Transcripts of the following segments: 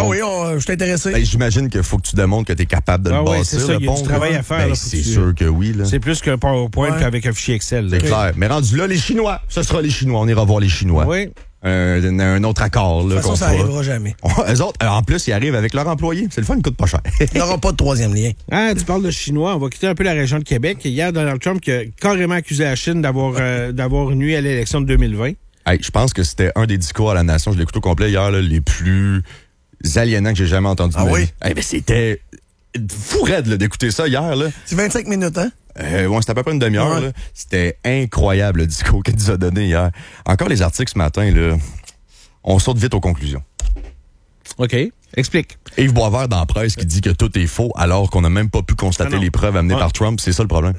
démontres. Ah oui, je suis intéressé. Ben, j'imagine qu'il faut que tu démontres que tu es capable de le bâtir. Oui, c'est ça, il y a du travail à faire. Ben, là, c'est sûr que oui. Là. C'est plus qu'un PowerPoint qu'avec un fichier Excel. C'est clair. Mais rendu là, les Chinois, ce sera les Chinois. On ira voir les Chinois. Oui. Un autre accord. Là, De toute façon, ça n'arrivera jamais. Eux autres, en plus, ils arrivent avec leurs employés. C'est le fun, ils coûtent pas cher. Il n'y aura pas de troisième lien. Ah, tu parles de Chinois. On va quitter un peu la région de Québec. Hier, Donald Trump qui a carrément accusé la Chine d'avoir nuit à l'élection de 2020. Hey, je pense que c'était un des discours à la nation, je l'ai écouté au complet hier, là, les plus aliénants que j'ai jamais entendus. Ah oui? Hey, ben, c'était fou raide là, d'écouter ça hier. Là. C'est 25 minutes, hein? Ouais, c'était à peu près une demi-heure. Ouais. Là. C'était incroyable le discours qu'il nous a donné hier. Encore les articles ce matin, là, on saute vite aux conclusions. OK. Explique. Yves Boisvert dans la presse qui dit que tout est faux alors qu'on n'a même pas pu constater les preuves amenées par Trump. C'est ça le problème.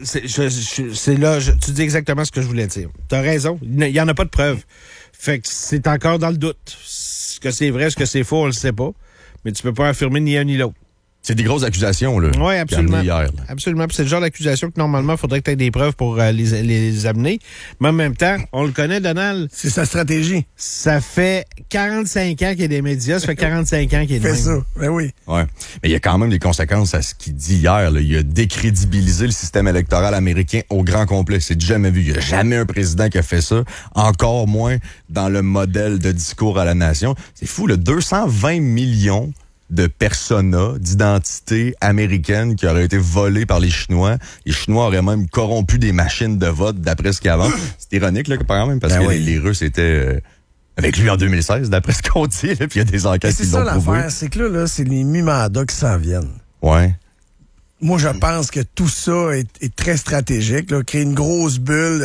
Tu dis exactement ce que je voulais dire. T'as raison. Il n'y en a pas de preuves. Fait que c'est encore dans le doute. Ce que c'est vrai, ce que c'est faux, on le sait pas. Mais tu peux pas affirmer ni un ni l'autre. C'est des grosses accusations, là. Oui, absolument. Hier, là. Absolument. Puis c'est le genre d'accusation que normalement, il faudrait que tu aies des preuves pour les amener. Mais en même temps, on le connaît, Donald. C'est sa stratégie. Ça fait 45 ans qu'il y a des médias. Ça fait 45 ans qu'il y a des Fais ça. Ben oui. Ouais. Mais il y a quand même des conséquences à ce qu'il dit hier. Là. Il a décrédibilisé le système électoral américain au grand complet. C'est jamais vu. Il n'y a jamais un président qui a fait ça. Encore moins dans le modèle de discours à la nation. C'est fou, là. 220 millions de personas, d'identités américaines qui auraient été volées par les Chinois. Les Chinois auraient même corrompu des machines de vote d'après ce qu'avant. C'est ironique, là, quand même, parce que les Russes étaient avec lui en 2016, d'après ce qu'on dit, là, puis il y a des enquêtes qui l'ont prouvé. C'est ça l'affaire, c'est que là, c'est les mi-mandats qui s'en viennent. Ouais. Moi, je pense que tout ça est très stratégique, là. Créer une grosse bulle,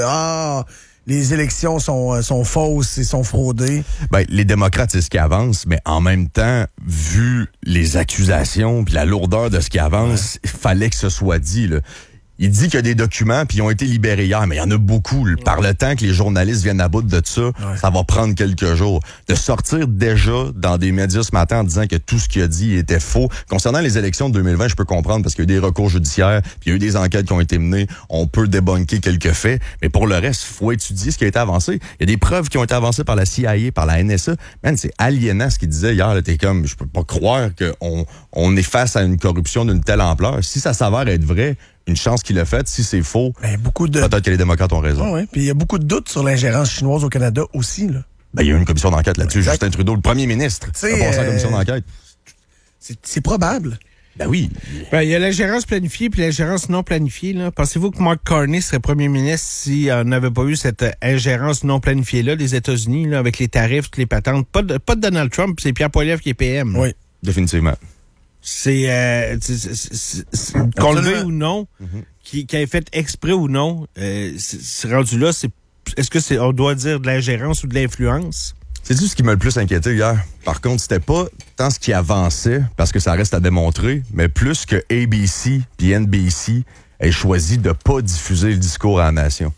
les élections sont fausses et sont fraudées. Ben, les démocrates, c'est ce qui avance, mais en même temps, vu les accusations puis la lourdeur de ce qui avance, il fallait que ce soit dit, là. Il dit qu'il y a des documents, puis ils ont été libérés hier, mais il y en a beaucoup. Par le temps que les journalistes viennent à bout de ça, ça va prendre quelques jours. De sortir déjà dans des médias ce matin en disant que tout ce qu'il a dit était faux. Concernant les élections de 2020, je peux comprendre parce qu'il y a eu des recours judiciaires, puis il y a eu des enquêtes qui ont été menées. On peut débunker quelques faits, mais pour le reste, il faut étudier ce qui a été avancé. Il y a des preuves qui ont été avancées par la CIA, par la NSA. Man, c'est aliénant ce qu'il disait hier. Là, t'es comme, je peux pas croire qu'on est face à une corruption d'une telle ampleur. Si ça s'avère être vrai, une chance qu'il a faite. Si c'est faux, peut-être que les démocrates ont raison. Oui, puis il y a beaucoup de doutes sur l'ingérence chinoise au Canada aussi, là. Ben, il y a eu une commission d'enquête là-dessus. Exact. Justin Trudeau, le premier ministre, a passé la commission d'enquête. C'est probable. Ben oui. Ben, il y a l'ingérence planifiée puis l'ingérence non planifiée, là. Pensez-vous que Mark Carney serait premier ministre si on n'avait pas eu cette ingérence non planifiée-là des États-Unis, là, avec les tarifs, toutes les patentes? Pas de Donald Trump, c'est Pierre Poilievre qui est PM. Là. Oui, définitivement. C'est qu'on le veuille ou non, qui ait fait exprès ou non, c'est rendu là, est-ce que on doit dire de l'ingérence ou de l'influence? C'est-tu ce qui m'a le plus inquiété hier? Par contre, c'était pas tant ce qui avançait, parce que ça reste à démontrer, mais plus que ABC puis NBC aient choisi de pas diffuser le discours à la nation.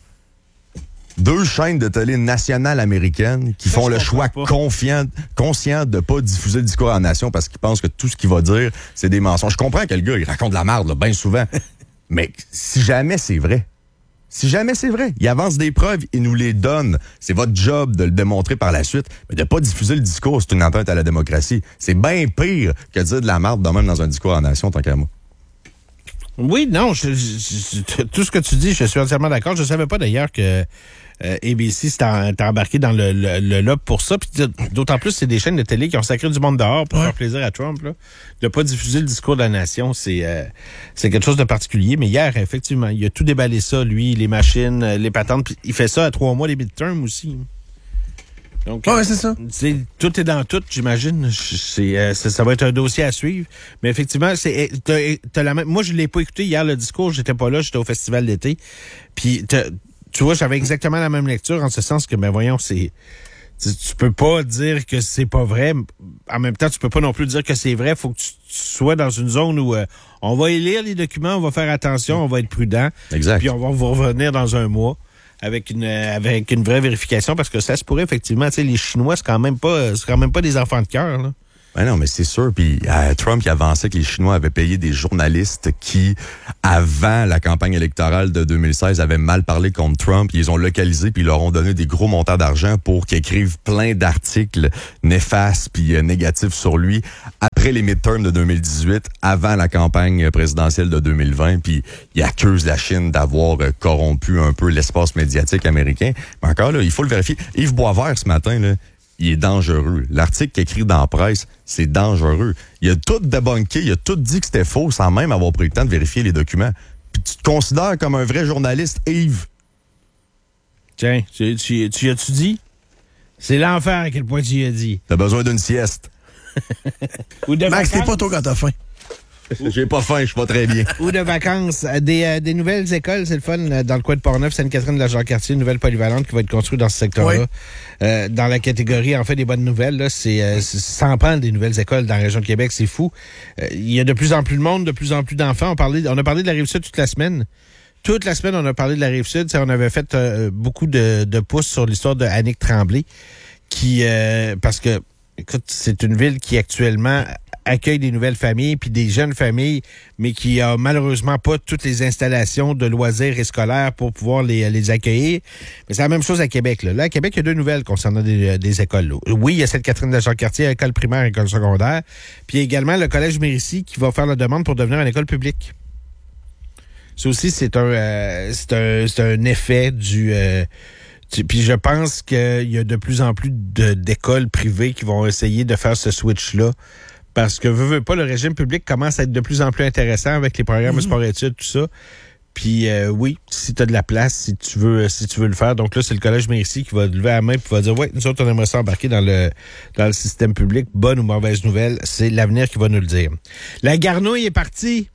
2 chaînes de télé nationales américaines qui font le choix conscient de pas diffuser le discours à la nation parce qu'ils pensent que tout ce qu'il va dire, c'est des mensonges. Je comprends que le gars, il raconte de la merde, bien souvent. Mais si jamais c'est vrai, il avance des preuves, il nous les donne. C'est votre job de le démontrer par la suite. Mais de pas diffuser le discours, c'est une atteinte à la démocratie. C'est bien pire que de dire de la merde de même dans un discours à la nation, tant qu'à moi. Oui, non, tout ce que tu dis, je suis entièrement d'accord. Je savais pas d'ailleurs que ABC s'est embarqué dans le lob pour ça. Puis d'autant plus, c'est des chaînes de télé qui ont sacré du monde dehors pour faire plaisir à Trump. Là. De pas diffuser le discours de la nation, c'est quelque chose de particulier. Mais hier, effectivement, il a tout déballé ça, lui, les machines, les patentes. Puis il fait ça à 3 mois des midterms aussi. Donc, c'est ça. Tout est dans tout, j'imagine. Ça va être un dossier à suivre. Mais effectivement, t'as la même. Moi, je l'ai pas écouté hier, le discours. J'étais pas là, j'étais au festival d'été. Puis, tu vois, j'avais exactement la même lecture, en ce sens que, ben voyons, tu peux pas dire que c'est pas vrai. En même temps, tu peux pas non plus dire que c'est vrai. Faut que tu sois dans une zone où on va lire les documents, on va faire attention, on va être prudent. Exact. Puis on va vous revenir dans un mois avec une vraie vérification, parce que ça se pourrait effectivement, tu sais, les Chinois, c'est quand même pas des enfants de cœur, là. Ben non, mais c'est sûr. Puis Trump qui avançait que les Chinois avaient payé des journalistes qui, avant la campagne électorale de 2016, avaient mal parlé contre Trump. Ils les ont localisés puis ils leur ont donné des gros montants d'argent pour qu'ils écrivent plein d'articles néfastes puis négatifs sur lui. après les midterms de 2018, avant la campagne présidentielle de 2020, puis il accuse la Chine d'avoir corrompu un peu l'espace médiatique américain. Mais encore là, il faut le vérifier. Yves Boisvert, ce matin, là, il est dangereux. L'article qu'il écrit dans la presse, c'est dangereux. Il a tout débunké, il a tout dit que c'était faux sans même avoir pris le temps de vérifier les documents. Puis tu te considères comme un vrai journaliste, Yves? Tiens, tu as-tu dit? C'est l'enfer à quel point tu y as dit. T'as besoin d'une sieste. Ou de Max, vacances. t'es pas tôt quand t'as faim. J'ai pas faim, je vais très bien. Ou de vacances. Des nouvelles écoles, c'est le fun. Dans le coin de Portneuf, Sainte-Catherine de la Jacques-Cartier, une nouvelle polyvalente qui va être construite dans ce secteur-là. Oui. Dans la catégorie, en fait, des bonnes nouvelles, là, ça en prend des nouvelles écoles dans la région de Québec, c'est fou. Il y a de plus en plus de monde, de plus en plus d'enfants. On a parlé de la Rive-Sud toute la semaine. Toute la semaine, on a parlé de la Rive-Sud. On avait fait beaucoup de pouces sur l'histoire de Annick Tremblay, qui, parce que, écoute, c'est une ville qui actuellement accueille des nouvelles familles puis des jeunes familles, mais qui a malheureusement pas toutes les installations de loisirs et scolaires pour pouvoir les accueillir. Mais c'est la même chose à Québec. Là, à Québec, il y a 2 nouvelles concernant des écoles. Là. Oui, il y a Sainte-Catherine de la Jacques-Cartier, école primaire, école secondaire. Puis également le Collège Mérisy qui va faire la demande pour devenir une école publique. Ça aussi, c'est un effet du... Puis je pense qu'il y a de plus en plus d'écoles privées qui vont essayer de faire ce switch-là. Parce que, veux pas, le régime public commence à être de plus en plus intéressant avec les programmes sport-études, tout ça. Puis oui, si tu as de la place, si tu veux le faire. Donc là, c'est le Collège Mérisy qui va lever la main et va dire, ouais, nous autres, on aimerait s'embarquer dans le système public. Bonne ou mauvaise nouvelle, c'est l'avenir qui va nous le dire. La garnouille est partie.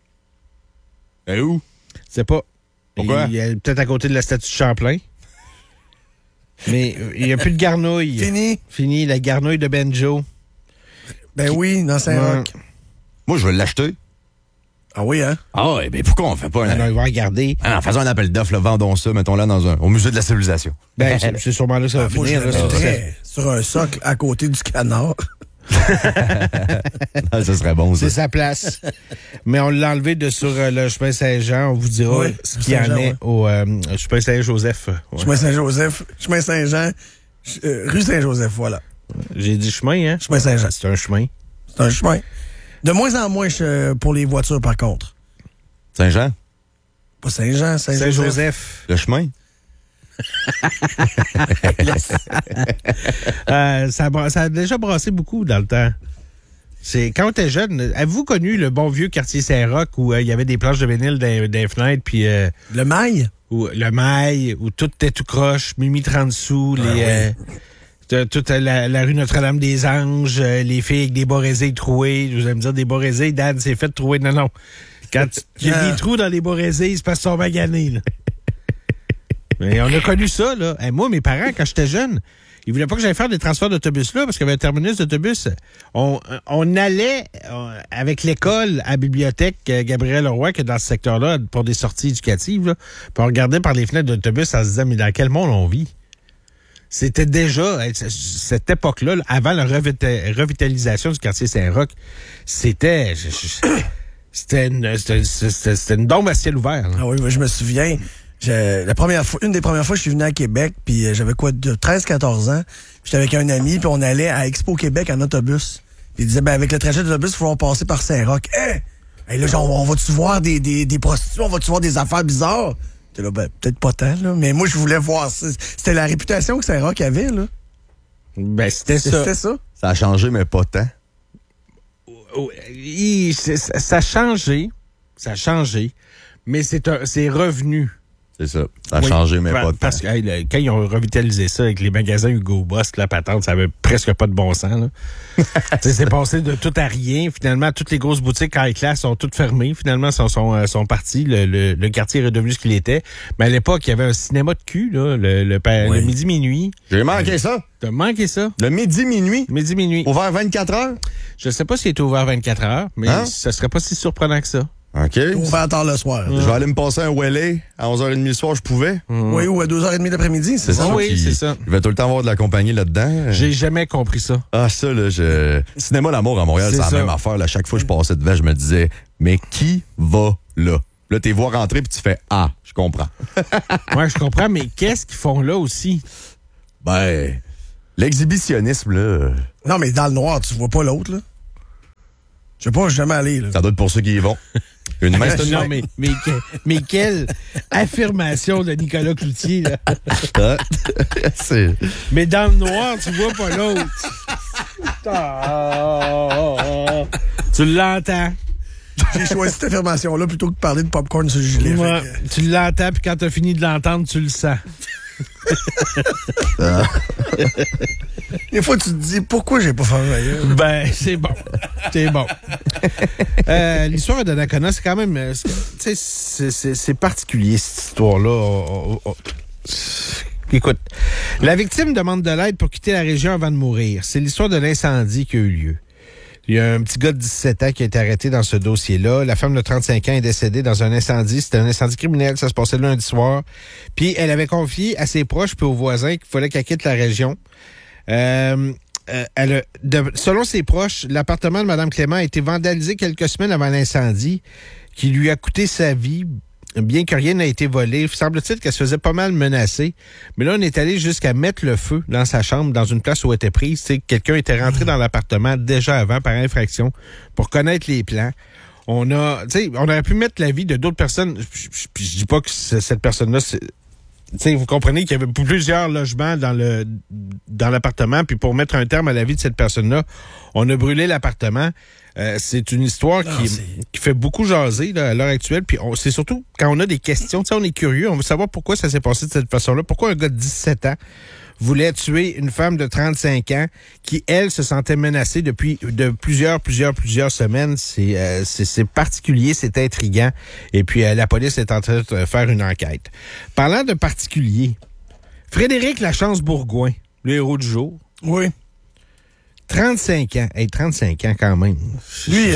Et où? C'est pas. Pourquoi? Il est peut-être à côté de la statue de Champlain. Mais il n'y a plus de garnouille. Fini, la garnouille de Benjo. Ben oui, dans Saint-Roch. Moi, je vais l'acheter. Ah oui, hein? Ah, mais pourquoi on fait pas On va regarder. Ah non, faisons un appel d'offres, vendons ça, mettons-là au musée de la civilisation. Ben, c'est sûrement là que ça va Moi, je finir. le Là, mettrais sur un socle à côté du canard. Ah, ça serait bon, ça. c'est sa place. Mais on l'a enlevé de sur le chemin Saint-Jean. On vous dira Oui, ce qu'il y en Saint-Jean, est au chemin Saint-Joseph. Ouais. Chemin Saint-Joseph, chemin Saint-Jean, rue Saint-Joseph, voilà. J'ai dit chemin, hein? Chemin Saint-Jean. C'est un chemin. C'est un chemin. De moins en moins pour les voitures, par contre. Saint-Jean? Pas Saint-Jean, Saint-Joseph. Saint-Joseph. Le chemin? Ça a déjà brassé beaucoup dans le temps. C'est quand t'es jeune, avez-vous connu le bon vieux quartier Saint-Roch où il y avait des planches de vinyle dans les fenêtres, puis Le mail? où le mail, où tout était tout croche, Mimi 30 sous, toute la rue Notre-Dame-des-Anges, les filles avec des borézés troués. Vous allez me dire des borézés, Dan s'est fait trouer. Non. Quand il y a des trous dans les borézés, c'est parce qu'ils sont maganés, là. Mais on a connu ça, là. Et moi, mes parents, quand j'étais jeune, ils voulaient pas que j'aille faire des transferts d'autobus là, parce qu'il y avait un terminus d'autobus. On allait avec l'école à la bibliothèque Gabriel Leroy, qui est dans ce secteur-là, pour des sorties éducatives, là. Puis on regardait par les fenêtres d'autobus, on se disait, mais dans quel monde on vit? C'était déjà, cette époque-là, avant la revitalisation du quartier Saint-Roch, c'était une dombe à ciel ouvert, là. Ah oui, moi, je me souviens. Une des premières fois que je suis venu à Québec, puis j'avais de 13-14 ans. J'étais avec un ami, puis on allait à Expo Québec en autobus. Puis il disait, avec le trajet d'autobus, il faut passer par Saint-Roch. Hey, là, genre, on va-tu voir des prostituées, on va-tu voir des affaires bizarres? Là, peut-être pas tant, là, mais moi, je voulais voir ça. C'était la réputation que Saint-Roch avait, là. Ben, c'était ça. C'était ça. Ça a changé, mais pas tant. Ça a changé. Mais c'est revenu. C'est ça. Ça a changé, mais pas tant. Parce que quand ils ont revitalisé ça avec les magasins Hugo Boss, la patente, ça avait presque pas de bon sens. C'est passé de tout à rien. Finalement, toutes les grosses boutiques high class sont toutes fermées. Finalement, sont parties. Le quartier est redevenu ce qu'il était. Mais à l'époque, il y avait un cinéma de cul, là, le midi-minuit. J'ai manqué ça. T'as manqué ça? Le midi-minuit. Midi-minuit. Ouvert 24 heures? Je sais pas s'il était ouvert 24 heures, mais ça serait pas si surprenant que ça. OK. Ouvert tard le soir. Je vais aller me passer un Welly à 11h30 le soir, je pouvais. Oui, ou à 2h30 l'après-midi, c'est ça? Oui, c'est ça. Il va tout le temps avoir de la compagnie là-dedans. J'ai jamais compris ça. Ah, ça, là, Cinéma L'Amour à Montréal, c'est la même affaire. Là, chaque fois que je passais devant, je me disais, mais qui va là? Là, t'es voir rentrer puis tu fais, ah, je comprends. Ouais, je comprends, mais qu'est-ce qu'ils font là aussi? Ben, l'exhibitionnisme, là. Non, mais dans le noir, tu vois pas l'autre, là. Je sais pas, je suis jamais allé, là. Ça doit être pour ceux qui y vont. Une main, c'est une Non, main. mais quelle affirmation de Nicolas Cloutier, là. Ah, c'est... Mais dans le noir, tu vois pas l'autre. Tu l'entends. J'ai choisi cette affirmation-là plutôt que de parler de popcorn sur le gilet. Ouais, Fait que, tu l'entends, puis quand t'as fini de l'entendre, tu le sens. des fois, tu te dis, pourquoi j'ai pas fait un ailleurs? Ben, c'est bon. C'est bon. L'histoire de Donnacona, c'est quand même... tu sais, c'est particulier, cette histoire-là. Écoute, la victime demande de l'aide pour quitter la région avant de mourir. C'est l'histoire de l'incendie qui a eu lieu. Il y a un petit gars de 17 ans qui a été arrêté dans ce dossier-là. La femme de 35 ans est décédée dans un incendie. C'était un incendie criminel. Ça se passait lundi soir. Puis elle avait confié à ses proches puis aux voisins qu'il fallait qu'elle quitte la région. Selon ses proches, l'appartement de Mme Clément a été vandalisé quelques semaines avant l'incendie qui lui a coûté sa vie. Bien que rien n'a été volé, semble-t-il qu'elle se faisait pas mal menacer. Mais là, on est allé jusqu'à mettre le feu dans sa chambre, dans une place où elle était prise. T'sais, quelqu'un était rentré dans l'appartement déjà avant par infraction pour connaître les plans. On aurait pu mettre la vie de d'autres personnes. Je dis pas que cette personne-là... vous comprenez qu'il y avait plusieurs logements dans l'appartement, puis pour mettre un terme à la vie de cette personne-là, on a brûlé l'appartement. C'est une histoire qui fait beaucoup jaser là, à l'heure actuelle. Puis c'est surtout quand on a des questions, on est curieux, on veut savoir pourquoi ça s'est passé de cette façon-là. Pourquoi un gars de 17 ans voulait tuer une femme de 35 ans qui, elle, se sentait menacée depuis plusieurs semaines. C'est particulier, c'est intriguant. Et puis, la police est en train de faire une enquête. Parlant de particulier, Frédéric Lachance-Bourgoin, le héros du jour. Oui. 35 ans. 35 ans quand même. Lui,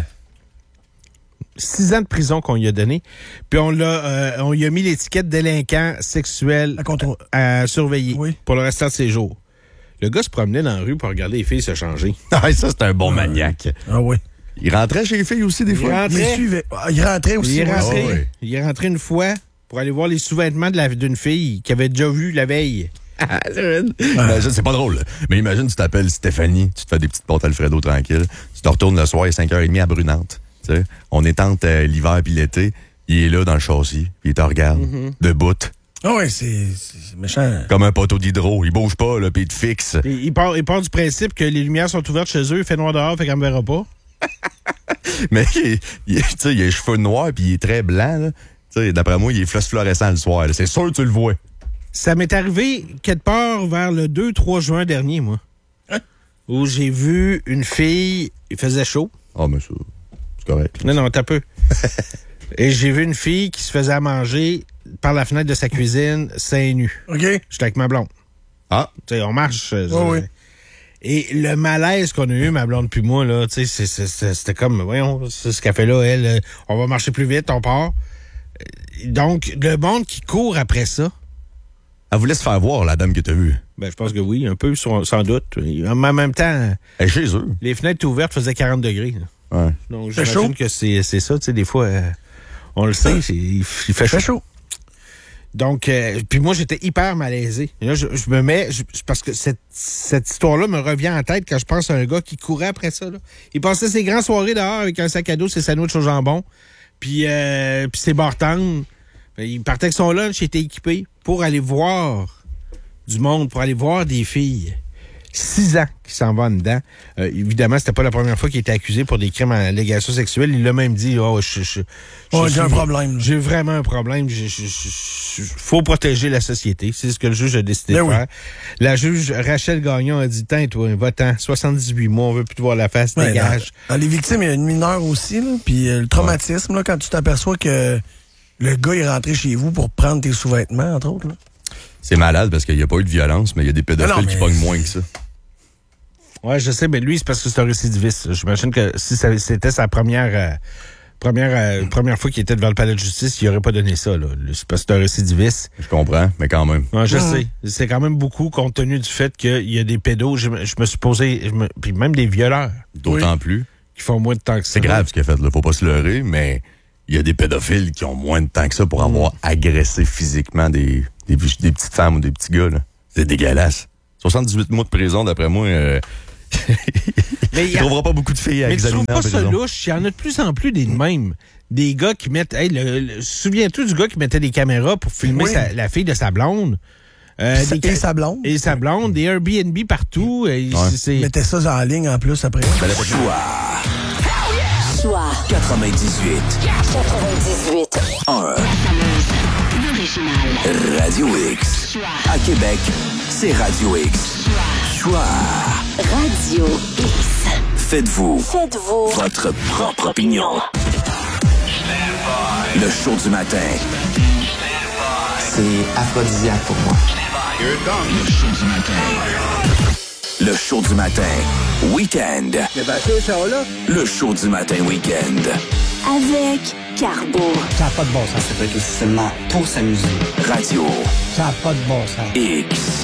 6 ans de prison qu'on lui a donné. Puis on lui a mis l'étiquette délinquant sexuel à surveiller pour le restant de ses jours. Le gars se promenait dans la rue pour regarder les filles se changer. Ah, ça, c'est un bon maniaque. Ah oui. Il rentrait chez les filles aussi, des fois. Il suivait. Il rentrait aussi. Il est rentré une fois pour aller voir les sous-vêtements d'une fille qu'il avait déjà vue la veille. Imagine, c'est pas drôle, mais imagine, tu t'appelles Stéphanie, tu te fais des petites pâtes Alfredo tranquille, tu te retournes le soir, il est 5h30 à Brunante. T'sais, on étente l'hiver puis l'été, il est là dans le châssis, puis il te regarde, debout. Ah oui, c'est méchant. Comme un poteau d'hydro, il bouge pas, là, puis il te fixe. Il part du principe que les lumières sont ouvertes chez eux, il fait noir dehors, fait qu'on me verra pas. Mais il a les cheveux noirs, puis il est très blanc, là. D'après moi, il est fluorescent le soir, là. C'est sûr que tu le vois. Ça m'est arrivé quelque part vers le 2-3 juin dernier, moi. Hein? Où j'ai vu une fille, il faisait chaud. Ah, mais ça, c'est correct. Non, t'as peu. Et j'ai vu une fille qui se faisait à manger par la fenêtre de sa cuisine, seins nus. OK. J'étais avec ma blonde. Ah. Tu sais, on marche. Oui. Et le malaise qu'on a eu, ma blonde puis moi, là, tu sais, c'était comme, voyons, c'est ce qu'elle fait là, elle, on va marcher plus vite, on part. Donc, le monde qui court après ça. Elle voulait se faire voir, la dame que t'as vue. Ben, je pense que oui, un peu, sans doute. Mais en même temps, elle est chez eux. Les fenêtres ouvertes faisaient 40 degrés. Là. Ouais. Donc, j'imagine que c'est ça, tu sais, des fois, on le sait, il fait chaud. Donc, puis moi, j'étais hyper malaisé. Et là, je me mets, parce que cette histoire-là me revient en tête quand je pense à un gars qui courait après ça. Là. Il passait ses grandes soirées dehors avec un sac à dos, ses sandwichs au jambon, puis ses bartendes. Il partait avec son lunch, il était équipé pour aller voir du monde, pour aller voir des filles. 6 ans qu'il s'en va en dedans. Évidemment, c'était pas la première fois qu'il était accusé pour des crimes en allégation sexuelle. Il l'a même dit, j'ai un problème. J'ai vraiment un problème. Faut protéger la société. C'est ce que le juge a décidé de faire. La juge Rachel Gagnon a dit, toi, va-t'en, 78 mois, on veut plus te voir la face, dégage. Dans les victimes, il y a une mineure aussi, là, puis le traumatisme, là, quand tu t'aperçois que le gars est rentré chez vous pour prendre tes sous-vêtements, entre autres. Là. C'est malade parce qu'il n'y a pas eu de violence, mais il y a des pédophiles qui pognent moins que ça. Ouais, je sais, mais lui, c'est parce que c'est un récidiviste. J'imagine que si c'était sa première fois qu'il était devant le palais de justice, il n'aurait pas donné ça. Là. C'est parce que c'est un récidiviste. Je comprends, mais quand même. Ouais, je sais. C'est quand même beaucoup compte tenu du fait qu'il y a des pédos. Je me suis posé... Puis même des violeurs. D'autant plus. Qui font moins de temps que ça. C'est grave ce qu'il a fait. Là. Faut pas se leurrer, mais il y a des pédophiles qui ont moins de temps que ça pour avoir agressé physiquement des petites femmes ou des petits gars. Là. C'est dégueulasse. 78 mois de prison, d'après moi... Mais il trouvera pas beaucoup de filles avec Mais tu trouves Zalina. pas ça louche? Il y en a de plus en plus des mêmes. Des gars qui mettent... Hey, souviens-tu du gars qui mettait des caméras pour filmer la fille de sa blonde? Et sa blonde. Et sa blonde, des Airbnb partout. Il mettait ça en ligne en plus après. Choix 98. 1. Radio X. À Québec, c'est Radio X. Choix. Radio X. Faites-vous votre propre opinion. Le show du matin. C'est aphrodisiaque pour moi. Le show du matin. Le show du matin. Week-end. Le show du matin week-end. Avec Carbo. Ça n'a pas de bon sens. Ça peut être aussi seulement pour s'amuser. Radio. Ça n'a pas de bon sens. X.